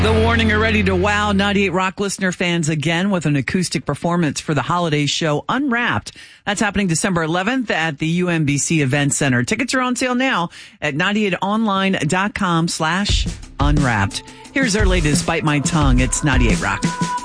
The Warning are ready to wow 98 Rock listener fans again with an acoustic performance for the holiday show Unwrapped. That's happening December 11th at the UMBC Event Center. Tickets are on sale now at 98online.com/unwrapped. Here's our latest Bite My Tongue. It's 98 Rock.